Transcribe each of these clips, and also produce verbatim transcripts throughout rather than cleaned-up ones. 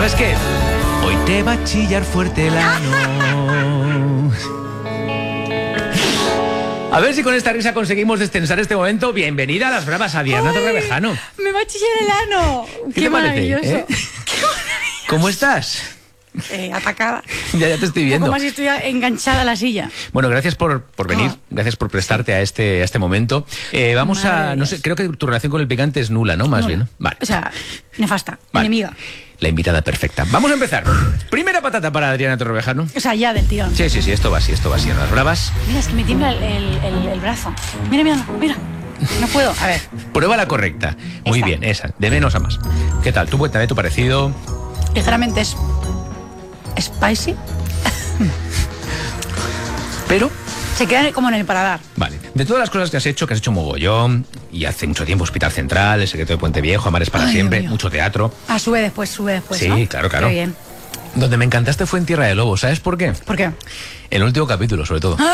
¿Sabes qué? Hoy te va a chillar fuerte el ano. A ver si con esta risa conseguimos destensar este momento. Bienvenida a Las Bravas, Adriana Torrevejano. Me va a chillar el ano. ¿Qué, Qué te maravilloso. parece, eh? Qué maravilloso. ¿Cómo estás? Eh, atacada. Ya, ya te estoy viendo. Como si estuviera enganchada a la silla. Bueno, gracias por, por venir, Oh. gracias por prestarte a este, a este momento. Eh, vamos a, no sé, creo que tu relación con el picante es nula, ¿no? Más Nula. bien, ¿no? Vale. O sea, nefasta, Vale. enemiga. La invitada perfecta. Vamos a empezar. Primera patata para Adriana Torrevejano. O sea, ya del tirón. Sí, sí, sí, esto va así, esto va así. En Las Bravas. Mira, es que me tiembla el, el, el- el brazo. Mira, mira, mira. No puedo. A ver. Prueba la correcta. Muy Esta. bien, esa. De menos a más. ¿Qué tal? Tú cuéntame tu parecido. Ligeramente es spicy. Pero, Se queda como en el paladar. vale. De todas las cosas que has hecho, que has hecho mogollón, y hace mucho tiempo Hospital Central, El secreto de Puente Viejo, Amares para Ay, siempre, Dios mío. mucho teatro. Ah, sube después, sube después, Sí, ¿no? claro, claro. Qué bien. Donde me encantaste fue en Tierra de Lobos. ¿Sabes por qué? ¿Por qué? El último capítulo, sobre todo.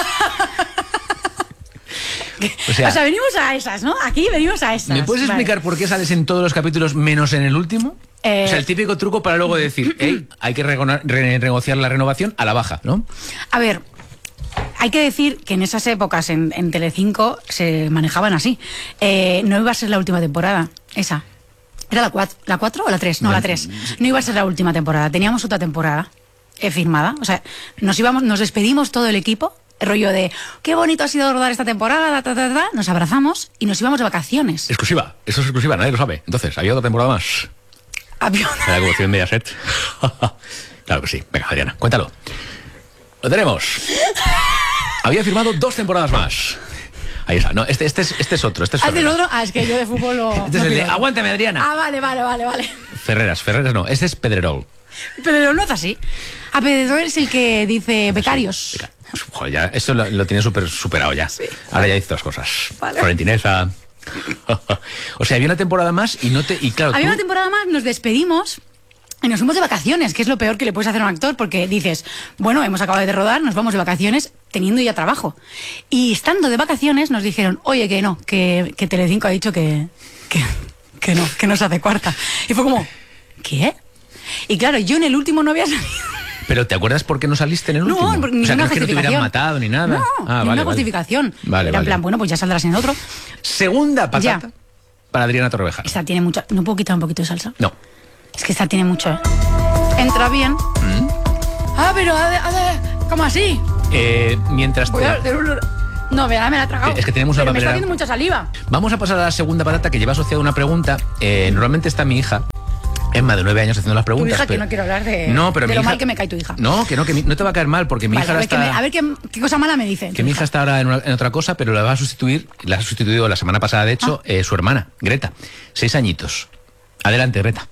O O sea, sea, venimos a esas, ¿no? Aquí venimos a esas. ¿me puedes Vale. explicar por qué sales en todos los capítulos menos en el último? Eh, O sea, el típico truco para luego decir, hey, hay que rego- re- renegociar la renovación a la baja, ¿no? A ver, hay que decir que en esas épocas en, en Telecinco se manejaban así. Eh, no iba a ser la última temporada, esa. ¿Era la cuatro, la cuatro o la tres? No, la tres. No iba a ser la última temporada. Teníamos otra temporada eh, firmada. O sea, nos íbamos, nos despedimos todo el equipo, el rollo de qué bonito ha sido rodar esta temporada, ta, ta, ta, nos abrazamos y nos íbamos de vacaciones. Exclusiva, eso es exclusiva, nadie lo sabe. Entonces, había otra temporada más. Avión. La devolución en Mediaset. Claro que sí. Venga, Adriana, cuéntalo. Lo tenemos. Había firmado dos temporadas más. Ahí está. No, este, este, es, este es otro. Este es ¿Haz el Ferreras. otro? Ah, es que yo de fútbol lo... Este es no el de pido. Aguántame, Adriana. Ah, vale, vale, vale, vale. Ferreras, Ferreras no. Este es Pedrerol. Pero no es así. A Pedrerol es el que dice becarios. Venga. Joder, ya, esto lo, lo tiene super, superado ya. Ahora ya dice otras cosas. Vale. Florentinesa. O sea, había una temporada más y no te. Y claro, Había tú- una temporada más, nos despedimos y nos fuimos de vacaciones, que es lo peor que le puedes hacer a un actor, porque dices, bueno, hemos acabado de rodar, nos vamos de vacaciones teniendo ya trabajo. Y estando de vacaciones nos dijeron, oye, que no, que, que Telecinco ha dicho que, que, que no, que no se hace cuarta. Y fue como, ¿qué? Y claro, yo en el último no había salido. Pero ¿te acuerdas por qué no saliste en el No, último? porque O sea, ninguna no es que no te hubieran justificación. matado ni nada. No, Ah, ninguna vale, vale. justificación. Vale, Era en vale. plan, bueno, pues ya saldrás en otro. Segunda patata Ya. para Adriana Torrevejano. Esta tiene mucha... ¿No puedo quitar un poquito de salsa? No. Es que esta tiene mucho, ¿eh? Entra bien. ¿Mm? Ah, pero... a ver, a ver, ¿cómo así? Eh, mientras Voy te... a... No, me la, me la he tragado. Es que tenemos una Pero me está papelera. haciendo mucha saliva. Vamos a pasar a la segunda patata que lleva asociada una pregunta. Eh, normalmente está mi hija, Emma, de nueve años, haciendo las Tu preguntas. hija, que pero- no quiero hablar de, No, pero de mi lo hija- mal que me cae tu hija. No, que no, que mi- no te va a caer mal, porque mi Vale, hija a ahora ver, qué, está... me- a ver qué, qué cosa mala me dice. Que mi hija está ahora en, una- en otra cosa, pero la va a sustituir, la ha sustituido la semana pasada, de Ah. hecho, eh, su hermana, Greta. Seis añitos. Adelante, Greta.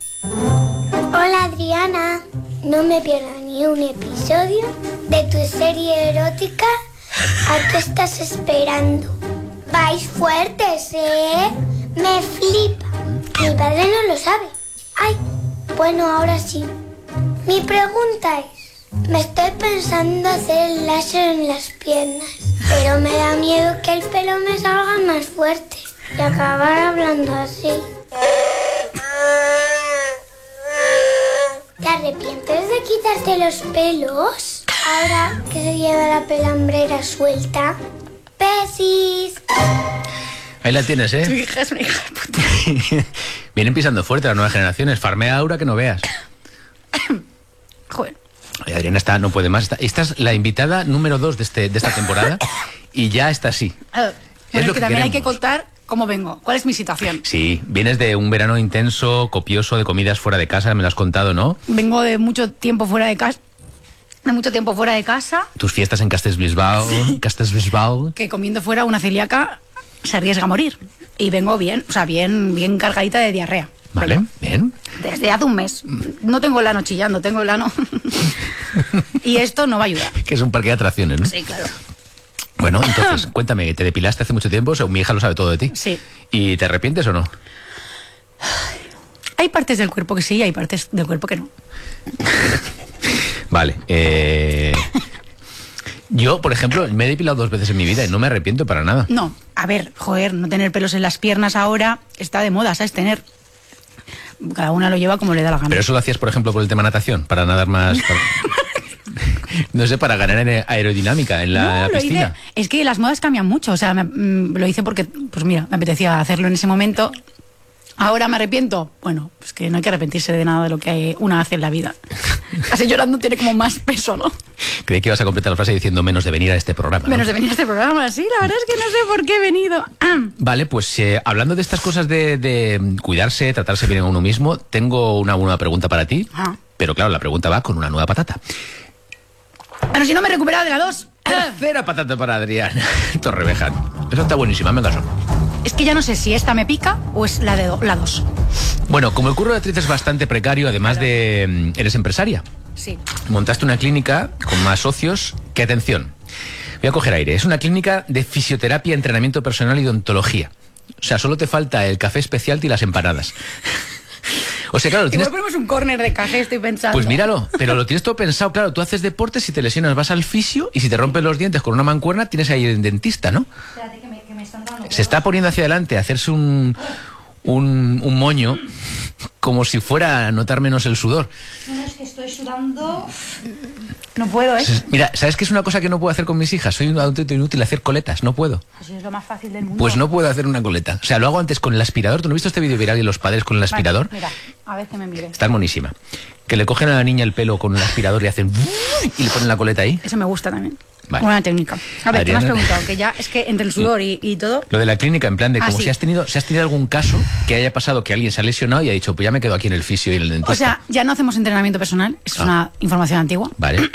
Hola Adriana, no me pierdo ni un episodio de tu serie erótica. ¿A qué estás esperando? Vais fuertes, ¿eh? Me flipa. Mi padre no lo sabe. Ay, bueno, ahora sí. Mi pregunta es, me estoy pensando hacer el láser en las piernas, pero me da miedo que el pelo me salga más fuerte y acabar hablando así. ¿Te arrepientes de quitarte los pelos? Ahora que se lleva la pelambrera suelta. ¡Besis! Ahí la tienes, Tu ¿eh? hija es una hija de puta. Vienen pisando fuerte las nuevas generaciones. Farmea Aura que no veas. Joder. Ay, Adriana está, no puede más. Esta, esta es la invitada número dos de, este, de esta temporada y ya está así. A ver, Es bueno, lo es que que también hay que queremos. contar cómo vengo. ¿Cuál es mi situación? Sí, vienes de un verano intenso, copioso, de comidas fuera de casa, me lo has contado, ¿no? Vengo de mucho tiempo fuera de casa. De mucho tiempo fuera de casa, Tus fiestas en Castellbisbal, Castellbisbal. que comiendo fuera una celíaca se arriesga a morir. Y vengo bien, o sea, bien, bien cargadita de diarrea. Vale, bien. Desde hace un mes. No tengo el ano chillando, tengo el ano. Y esto no va a ayudar. Que es un parque de atracciones, ¿no? Sí, claro. Bueno, entonces, cuéntame, ¿te depilaste hace mucho tiempo? O sea, mi hija lo sabe todo de ti. Sí. ¿Y te arrepientes o no? Hay partes del cuerpo que sí y hay partes del cuerpo que no. Vale. Eh... Yo, por ejemplo, me he depilado dos veces en mi vida y no me arrepiento para nada. No, a ver, joder, no tener pelos en las piernas ahora está de moda, ¿sabes? Tener cada una lo lleva como le da la gana. Pero eso lo hacías, por ejemplo, por el tema natación, para nadar más... Para... no sé, para ganar en aerodinámica en la, no, en la lo piscina. Hice, es que las modas cambian mucho, o sea, me, mm, lo hice porque, pues mira, me apetecía hacerlo en ese momento. ¿Ahora me arrepiento? Bueno, pues que no hay que arrepentirse de nada de lo que una hace en la vida. Casi llorando tiene como más peso, ¿no? Creí que ibas a completar la frase diciendo menos de venir a este programa, ¿no? Menos de venir a este programa, sí, la verdad es que no sé por qué he venido. Vale, pues eh, hablando de estas cosas de, de cuidarse, tratarse bien a uno mismo, tengo una, una pregunta para ti, Ajá. pero claro, la pregunta va con una nueva patata. Pero si no me he recuperado de la dos. Tercera patata para Adriana Torrevejano. Eso está buenísima, me caso. Es que ya no sé si esta me pica o es la de do, la dos. Bueno, como el curro de actriz es bastante precario, además de... Eres empresaria. Sí. Montaste una clínica con más socios que, atención, voy a coger aire, es una clínica de fisioterapia, entrenamiento personal y odontología. O sea, solo te falta el café especial y las empanadas. O sea, claro, lo tienes... Igual ponemos un córner de café, estoy pensando. Pues míralo, pero lo tienes todo pensado. Claro, tú haces deporte, si te lesionas vas al fisio y si te rompes los dientes con una mancuerna tienes ahí el dentista, ¿no? Espérate que me, que me están dando. Se está poniendo hacia adelante a hacerse un, un, un moño como si fuera a notar menos el sudor. No, no, es que estoy sudando. No puedo, ¿eh? Mira, ¿sabes qué es una cosa que no puedo hacer con mis hijas? Soy un auténtico inútil, hacer coletas, no puedo. Pues es lo más fácil del mundo. Pues no puedo hacer una coleta. O sea, lo hago antes con el aspirador. ¿Tú no has visto este vídeo viral de los padres con el aspirador? Vale, mira, a ver que me mire. Está monísima. Que le cogen a la niña el pelo con el aspirador y hacen... y le ponen la coleta ahí. Eso me gusta también. Vale. Buena técnica. A ver, Adriana... ¿qué me has preguntado? Que ya es que entre el sudor y, y todo... Lo de la clínica, en plan de Ah, como sí. si has tenido si has tenido algún caso que haya pasado que alguien se ha lesionado y ha dicho, pues ya me quedo aquí en el fisio y en el dentista. O sea, ya no hacemos entrenamiento personal, es Ah. una información antigua. Vale.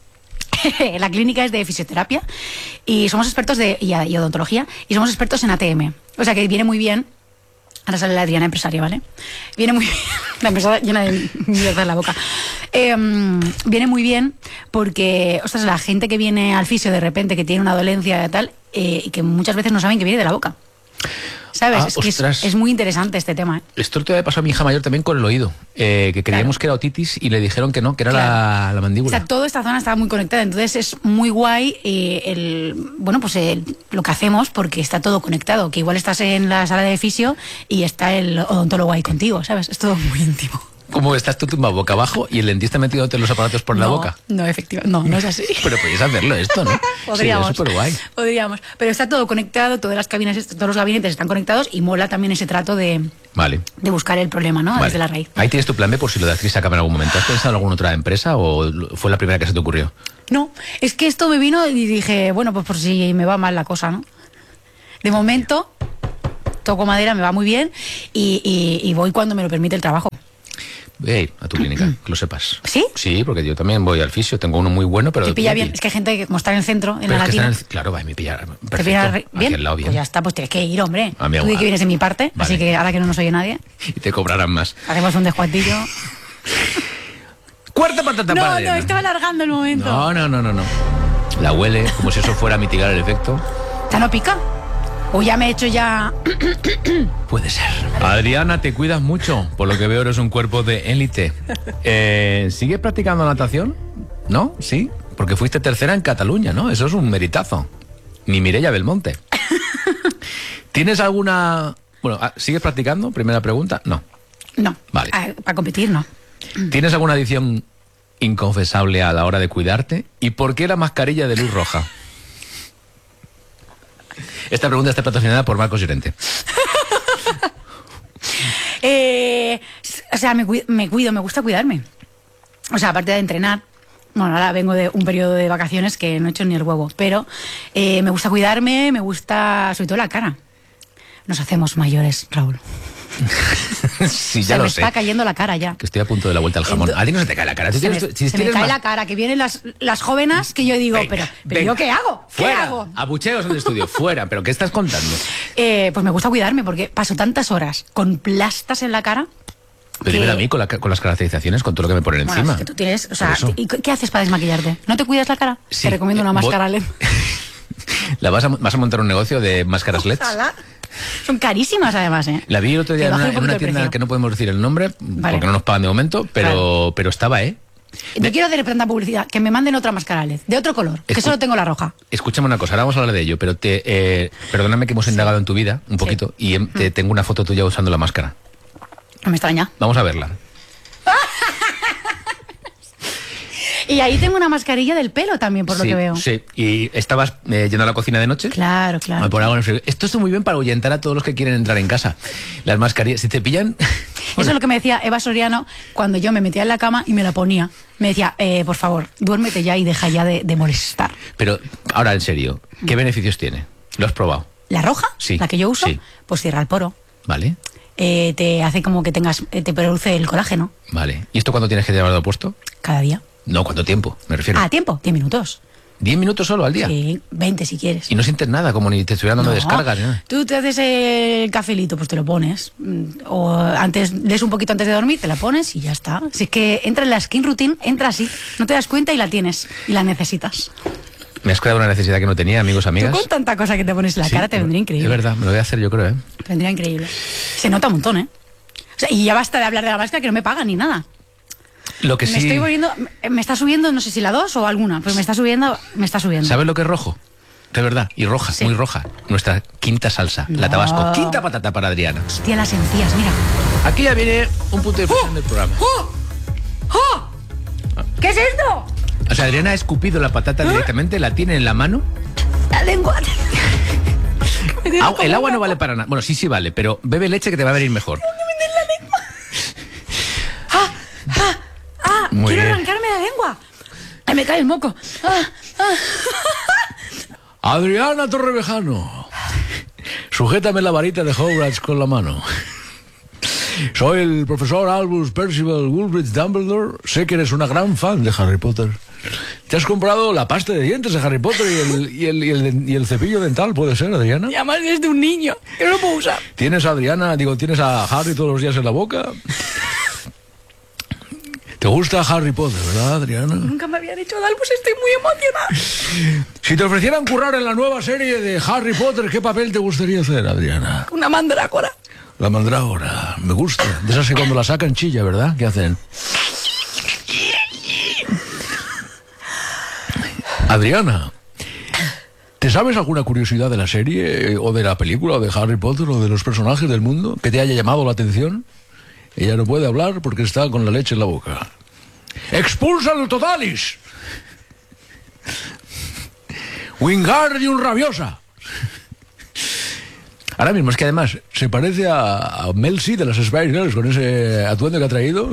La clínica es de fisioterapia y somos expertos de y, y odontología y somos expertos en A T M. O sea que viene muy bien. Ahora sale la Adriana empresaria, ¿vale? Viene muy bien. La empresa llena de mierda en la boca. Eh, viene muy bien porque, ostras, la gente que viene al fisio de repente, que tiene una dolencia y tal, eh, y que muchas veces no saben que viene de la boca. ¿Sabes? Ah, es que es, ostras. es muy interesante este tema, ¿eh? Esto te pasó a mi hija mayor también con el oído, eh, que creíamos Claro. que era otitis y le dijeron que no, que era Claro. la, la O mandíbula. sea, toda esta zona está muy conectada, entonces es muy guay eh, el, bueno, pues el- lo que hacemos porque está todo conectado, que igual estás en la sala de fisio y está el odontólogo ahí contigo, ¿sabes? Es todo muy íntimo. Como estás tú tumbado boca abajo y el dentista metiéndote los aparatos por la No, boca. No, efectivamente, no, no es así. Pero podéis hacerlo esto, ¿no? Podríamos. Sí, es súper guay. Podríamos. Pero está todo conectado, todas las cabinas, todos los gabinetes están conectados y mola también ese trato de, Vale. de buscar el problema, ¿no? Vale. Desde la raíz. Ahí tienes tu plan B por si lo de actriz acaba en algún momento. ¿Has pensado en alguna otra empresa o fue la primera que se te ocurrió? No, es que esto me vino y dije, bueno, pues por si me va mal la cosa, ¿no? De momento, toco madera, me va muy bien y, y- y voy cuando me lo permite el trabajo. Ey, a tu clínica, que lo sepas. ¿Sí? Sí, porque yo también voy al fisio, tengo uno muy bueno, pero... Te pilla de bien. Pipi. Es que hay gente que, como está en el centro, en Pero la es que está latina, en el- Claro, va, me pilla perfecto. te pilla re- Aquí bien. al lado, bien. Pues ya está, pues tienes que ir, hombre. A mí, Tú di ah, que vienes de mi parte, vale. así que ahora que no nos oye nadie, Y te cobrarán más. hacemos un descuantillo. Cuarta patata No, para no, Adriana. estaba alargando el momento. No, no, no, no, no. La huele, como si eso fuera a mitigar el efecto. ¿Ya no pica? O ya me he hecho ya... Puede ser. Adriana, te cuidas mucho. Por lo que veo, eres un cuerpo de élite. Eh, ¿Sigues practicando natación? ¿No? ¿Sí? Porque fuiste tercera en Cataluña, ¿no? Eso es un meritazo. Ni Mireia Belmonte. ¿Tienes alguna...? Bueno, ¿sigues practicando? Primera pregunta. No. No. Vale. Ah, para competir, no. ¿Tienes alguna adicción inconfesable a la hora de cuidarte? ¿Y por qué la mascarilla de luz roja? Esta pregunta está patrocinada por Marcos Llorente. Eh, o sea, me, cui- me cuido, me gusta cuidarme. O sea, aparte de entrenar. Bueno, ahora vengo de un periodo de vacaciones que no he hecho ni el huevo. Pero eh, me gusta cuidarme, me gusta sobre todo la cara. Nos hacemos mayores, Raúl. Sí, O ya sea, lo me sé. está cayendo la cara ya. Que estoy a punto de la vuelta al jamón. Ento- A ti no se te cae la cara. Tú Se me, tienes- si se me tienes cae más- la cara, que vienen las, las jóvenes que yo digo, Venga, pero, pero venga. ¿yo qué hago? ¿Qué Fuera, hago? abucheos en el estudio, fuera. ¿Pero qué estás contando? Eh, pues me gusta cuidarme porque paso tantas horas con plastas en la cara. Pero que- dímelo a mí con, la- con las caracterizaciones, con todo lo que me ponen Bueno, encima. es que tú tienes, o Por sea, eso. ¿y qué haces para desmaquillarte? ¿No te cuidas la cara? Sí, Te recomiendo una eh, voy- máscara L E D. ¿La vas a, vas a montar un negocio de máscaras L E Ds? Ojalá. Son carísimas además, ¿eh? La vi el otro día Que en baje una, un en una poquito el tienda precio. que no podemos decir el nombre, Vale. porque no nos pagan de momento, pero, Claro. pero estaba, ¿eh? No quiero hacer tanta publicidad, que me manden otra máscara L E D, de otro color, que Escu- solo tengo la roja. Escúchame una cosa, ahora vamos a hablar de ello, pero te, eh, perdóname que hemos indagado en tu vida un poquito y em- te tengo una foto tuya usando la máscara. No me extraña. Vamos a verla. Y ahí tengo una mascarilla del pelo también, por sí, lo que veo. Sí, y estabas eh, yendo a la cocina de noche. Claro, claro. Me ponía algo en el frigo. Esto está muy bien para ahuyentar a todos los que quieren entrar en casa. Las mascarillas, si te pillan... Eso es lo que me decía Eva Soriano cuando yo me metía en la cama y me la ponía. Me decía, eh, por favor, duérmete ya y deja ya de, de molestar. Pero, ahora en serio, ¿qué beneficios tiene? ¿Lo has probado? ¿La roja? Sí. La que yo uso, Sí. pues cierra el poro. Vale, Eh, te hace como que tengas, eh, te produce el colágeno vale. ¿Y esto cuándo tienes que llevarlo puesto? cada día. No, ¿cuánto tiempo? Me refiero. Ah, tiempo, diez minutos. ¿Diez minutos solo al día? Sí, veinte si quieres. Y no sientes nada, como ni te estuvieran dando No, descargas. ni nada. Tú te haces el cafelito, pues te lo pones. Mm, O antes, lees un poquito antes de dormir, te la pones y ya está. Si es que entra en la skin routine, entra así. No te das cuenta y la tienes. Y la necesitas. Me has creado una necesidad que no tenía, amigos, amigas. Tú con tanta cosa que te pones en la Sí, cara te vendría increíble. Es verdad, me lo voy a hacer yo creo, ¿eh? Te vendría increíble. Se nota un montón, ¿eh? O sea, y ya basta de hablar de la máscara que no me pagan ni nada. Lo que Me sí... estoy volviendo, me- me está subiendo, no sé si la dos o alguna, pero me está subiendo, me está subiendo. ¿Sabes lo que es rojo? De verdad, y roja, Sí. muy roja. Nuestra quinta salsa, la No. tabasco. Quinta patata para Adriana. Hostia, las encías, mira. Aquí ya viene un punto de inflexión del programa. ¡Oh! ¡Oh! ¿Qué es esto? O sea, Adriana ha escupido la patata directamente, la tiene en la mano. La lengua. Ah, el agua no vale para nada. Bueno, sí, sí vale, pero bebe leche que te va a venir mejor. ¡Ah! ¡Ah! ¡Ah! Muy ¡Quiero bien. arrancarme la lengua! ¡Ay, me cae el moco! ¡Ah! ¡Ah! Adriana Torrevejano, sujétame la varita de Hogwarts con la mano. Soy el profesor Albus Percival Woolbridge Dumbledore. Sé que eres una gran fan de Harry Potter. ¿Te has comprado la pasta de dientes de Harry Potter y el, y el, y el, y el cepillo dental? ¿Puede ser, Adriana? Y además es de un niño, que no lo puedo usar. ¿Tienes a Adriana, digo, tienes a Harry todos los días en la boca? ¿Te gusta Harry Potter, verdad, Adriana? Nunca me había dicho de Albus, estoy muy emocionada. Si te ofrecieran currar en la nueva serie de Harry Potter, ¿qué papel te gustaría hacer, Adriana? Una mandrágora. La mandrágora, me gusta. De esas que cuando la sacan chilla, ¿verdad? ¿Qué hacen? Adriana, ¿te sabes alguna curiosidad de la serie, o de la película, o de Harry Potter, o de los personajes del mundo que te haya llamado la atención? Ella no puede hablar porque está con la leche en la boca. ¡Expúlsalo totalis! ¡Wingardium Rabiosa! Ahora mismo, es que además se parece a, a Mel C de las Spice Girls con ese atuendo que ha traído.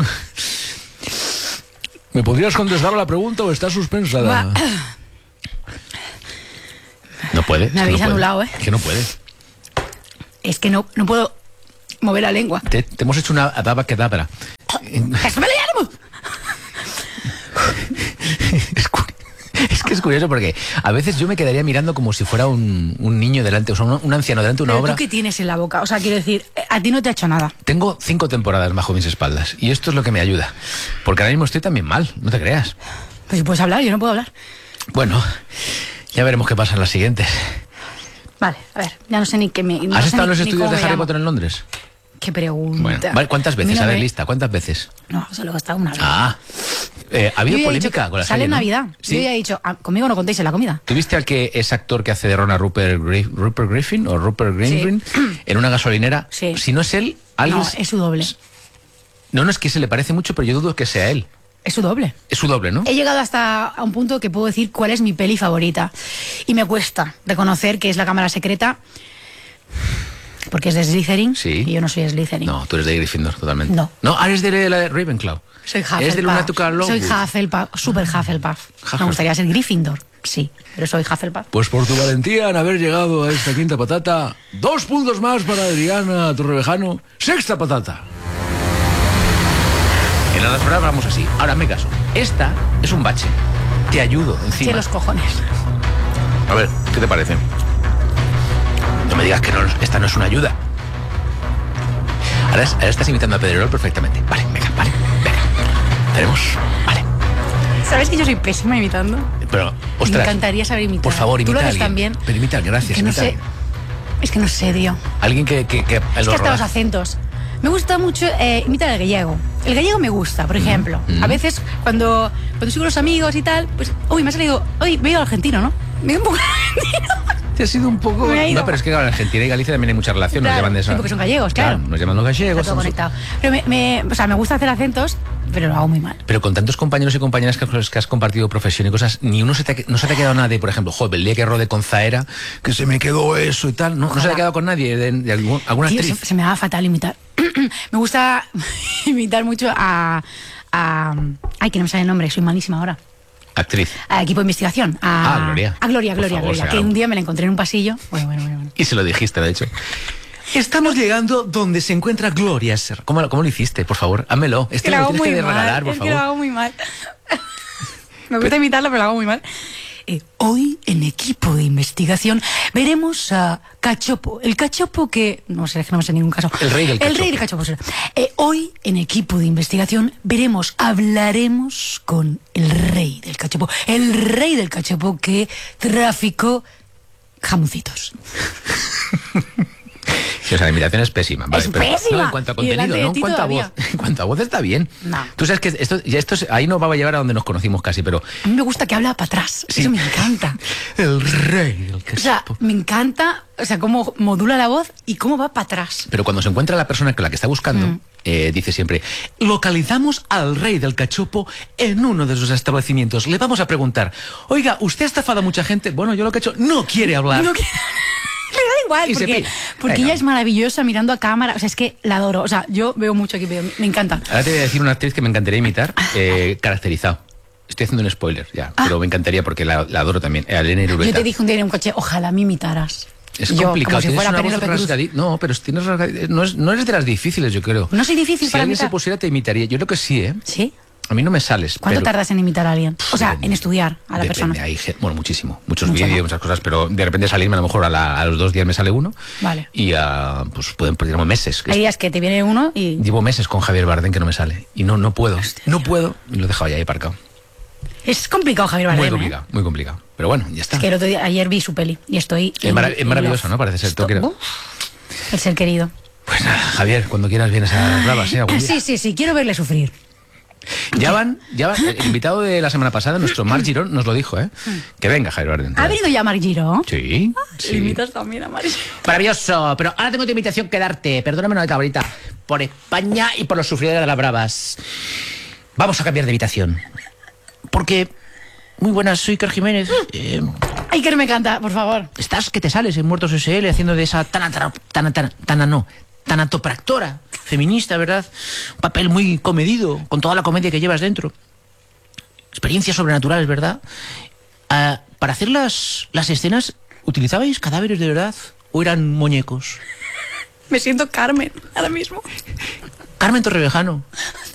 ¿Me podrías contestar a la pregunta o está suspensa? La... No puede. Me habéis anulado, ¿eh? Es que no puede. Es que no, no puedo mover la lengua. Te, te hemos hecho una adabacadabra. ¡Es me lo llamo! Es, cu- es que es curioso porque a veces yo me quedaría mirando como si fuera un, un niño delante, o sea, un, un anciano delante de una ¿Pero obra. tú qué tienes en la boca? O sea, quiero decir, a ti no te ha hecho nada. Tengo cinco temporadas bajo mis espaldas y esto es lo que me ayuda. Porque ahora mismo estoy también mal, no te creas. Pues si puedes hablar, yo no puedo hablar. Bueno, ya veremos qué pasa en las siguientes. Vale, a ver, ya no sé ni qué me... no ¿Has sé estado en ni- los ni estudios cómo de me Harry llamo. Potter en Londres? Qué pregunta. Bueno, vale, ¿cuántas veces? Mira, A ver, me- lista, ¿cuántas veces? No, solo he estado una vez. Ah, eh, ha habido Yo ya he dicho polémica que con la sale serie, en ¿no? Navidad. Sí. Yo ya he dicho, ah, conmigo no contéis en la comida. ¿Tuviste al que es actor que hace de Ron a Rupert, Gri- Rupert Griffin o Rupert Greengreen en una gasolinera? Sí. Si no es él, alguien... No, es su doble. No, no, es que se le parece mucho, pero yo dudo que sea él. Es su doble. Es su doble, ¿no? He llegado hasta a un punto que puedo decir cuál es mi peli favorita. Y me cuesta reconocer que es La Cámara Secreta, porque es de Slytherin. Sí. Y yo no soy Slytherin. No, tú eres de Gryffindor, totalmente. No. No, eres de la de Ravenclaw. Soy Hufflepuff. Eres de Lunática Soy Lovegood. Hufflepuff, super Hufflepuff. Hufflepuff. Me gustaría ser Gryffindor, sí, pero soy Hufflepuff. Pues por tu valentía en haber llegado a esta quinta patata, dos puntos más para Adriana Torrevejano, sexta patata. En las pruebas vamos así. Ahora me caso. Esta es un bache. Te ayudo encima. Sí, los cojones. A ver, ¿qué te parece? No me digas que no, esta no es una ayuda. Ahora, es- ahora estás imitando a Pedrerol perfectamente. Vale, venga, vale, venga. Tenemos, vale. ¿Sabes que yo soy pésima imitando? Pero, Me ostras. encantaría saber imitar. Por favor, Tú imita lo a ves alguien. también. Pero imita a alguien, gracias. Que no imita a sé. alguien. Es que no sé, tío. Alguien que... que, que Es que hasta los acentos. Me gusta mucho eh, imitar el gallego. El gallego me gusta, por ejemplo. mm. A veces, cuando, cuando estoy con los amigos y tal, pues, uy, me ha salido, uy, me he ido argentino, ¿no? Me he ido un poco argentino. Te ha sido un poco... Me ha ido. No, pero es que claro, en Argentina y Galicia también hay mucha relación. Nos Claro, llaman de esa... sí, porque son gallegos, claro. Nos llaman los gallegos. Está todo conectado. Pero me, me, o sea, me gusta hacer acentos, pero lo hago muy mal. Pero con tantos compañeros y compañeras que, que has compartido profesión y cosas, ni uno se te ha, no se te ha quedado nadie, por ejemplo, joder, el día que rodé con Zaera, que se me quedó eso y tal. No, no se te ha quedado con nadie, de, de algún, alguna Tío, actriz. se, se me da fatal imitar. Me gusta imitar mucho a, a... Ay, que no me sale el nombre, soy malísima ahora. Actriz. A equipo de investigación. A, Ah, Gloria. A Gloria, Por Gloria, favor, Gloria. Que Sara. un día me la encontré en un pasillo. Bueno, bueno, bueno. bueno. Y se lo dijiste, de hecho. Estamos llegando donde se encuentra Gloria Serra. ¿Cómo, ¿Cómo lo hiciste? Por favor, hámelo. Es Este que lo lo hago tienes muy que mal. regalar, por es favor. que lo hago muy mal. Me gusta imitarlo, pero lo hago muy mal. Eh, hoy, en equipo de investigación, veremos a Cachopo. El cachopo que... No sé, es que no me sé en ningún caso. El rey del El cachopo. rey del cachopo. será. Eh, hoy, en equipo de investigación, veremos, hablaremos con el rey del cachopo. El rey del cachopo que traficó jamoncitos. Sí, o sea, la imitación es pésima. Vale, Es pero, pésima. No, en cuanto a Y contenido, delante de no en ti cuanto a voz. todavía. En cuanto a voz está bien. No. Tú sabes que esto, ya esto es- ahí nos va a llevar a donde nos conocimos casi, pero... A mí me gusta que habla para atrás. Sí. Eso me encanta. El rey del O sea, cachopo. me encanta, o sea, cómo modula la voz y cómo va para atrás. Pero cuando se encuentra la persona que la que está buscando, Mm. eh, dice siempre, localizamos al rey del cachopo en uno de sus establecimientos. Le vamos a preguntar, oiga, ¿usted ha estafado a mucha gente? Bueno, yo lo que he hecho, no quiere hablar. No quiere- Le da igual, Y se porque, pira. porque Venga. ella es maravillosa mirando a cámara. O sea, es que la adoro. O sea, yo veo mucho aquí, veo- me encanta. Ahora te voy a decir una actriz que me encantaría imitar, eh, caracterizado. Estoy haciendo un spoiler ya, Ah. pero me encantaría porque la, la adoro también. Eh, Elena Yo Irureta. te dije un día en un coche, ojalá me imitaras. Es Yo, complicado, como si tienes fuera una voz Penélope Cruz. rasgadi- No, pero tienes rasgadi- no, es- no eres de las difíciles, yo creo. No soy difícil Si para alguien se imitar. pusiera, te imitaría. Yo creo que sí, ¿eh? ¿Sí? A mí no me sales. ¿Cuánto pero- tardas en imitar a alguien? O sea, Depende. en estudiar a la Depende, persona. hay gen- bueno, muchísimo. Muchos Mucho, vídeos, ¿no? muchas cosas, pero de repente salirme a lo mejor a, la- a los dos días me sale uno. Vale. Y ah, pues pueden perder meses. Hay días que te viene uno y... Llevo meses con Javier Bardem que no me sale. Y no, no puedo. no puedo. Y lo he dejado ya ahí aparcado. Es complicado, Javier Bardem. Muy ¿eh? complicado, muy complicado. Pero bueno, ya está. Es que el otro día, ayer vi su peli y estoy... Es marav- es in maravilloso, love. ¿no? Parece ser. Esto- Tengo que ir a- Uf, el ser querido. Pues nada, Javier, cuando quieras vienes a las bravas, ¿eh? Algún día. Sí, sí, sí, quiero verle sufrir. Ya van, ya van. El invitado de la semana pasada, nuestro Marc Girón, nos lo dijo, ¿eh? Que venga, Javier Bardem. ¿Ha venido ya Marc Giró? Sí, sí. Imitas también a Marc Giró. Maravilloso, pero ahora tengo otra invitación que darte. Perdóname una cabrita. Por España y por los sufridores de las bravas. Vamos a cambiar de habitación. Porque, muy buenas, soy Iker Jiménez. Eh, Ay, que me encanta, por favor. estás que te sales en Muertos S L haciendo de esa tan tan tan tan tan no, tanatopractora feminista, ¿verdad? Un papel muy comedido, con toda la comedia que llevas dentro. Experiencias sobrenaturales, ¿verdad? Ah, para hacer las, las escenas, ¿utilizabais cadáveres de verdad o eran muñecos? Me siento Carmen ahora mismo. Carmen Torrevejano.